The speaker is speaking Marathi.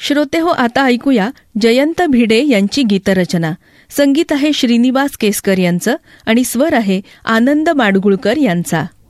श्रोतेहो, आता ऐकूया जयंत भिडे यांची गीतरचना. संगीत आहे श्रीनिवास केसकर यांचं आणि स्वर आहे आनंद माडगुळकर यांचा.